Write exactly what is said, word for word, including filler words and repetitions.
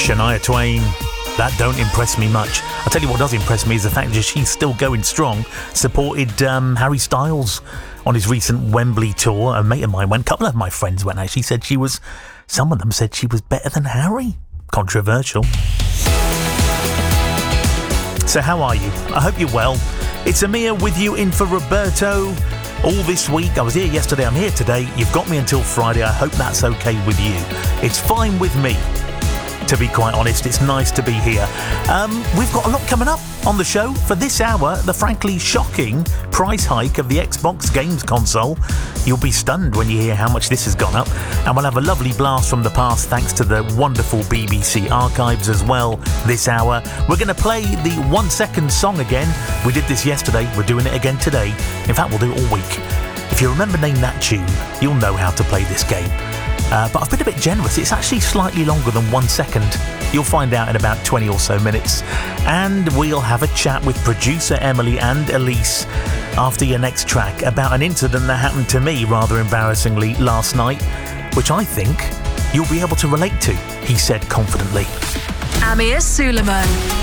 Shania Twain. That don't impress me much. I'll tell you what does impress me is the fact that she's still going strong. Supported um, Harry Styles on his recent Wembley tour. A mate of mine went, a couple of my friends went actually, said she was, some of them said she was better than Harry. Controversial. So how are you? I hope you're well. It's Amir with you in for Roberto. All this week, I was here yesterday, I'm here today. You've got me until Friday. I hope that's okay with you. It's fine with me. To be quite honest, it's nice to be here. Um, we've got a lot coming up on the show. For this hour, the frankly shocking price hike of the Xbox games console. You'll be stunned when you hear how much this has gone up. And we'll have a lovely blast from the past thanks to the wonderful B B C archives as well this hour. We're going to play the one second song again. We did this yesterday. We're doing it again today. In fact, we'll do it all week. If you remember Name That Tune, you'll know how to play this game. Uh, but I've been a bit generous. It's actually slightly longer than one second. You'll find out in about twenty or so minutes. And we'll have a chat with producer Emily and Elise after your next track about an incident that happened to me rather embarrassingly last night, which I think you'll be able to relate to, he said confidently. Amir Suleiman.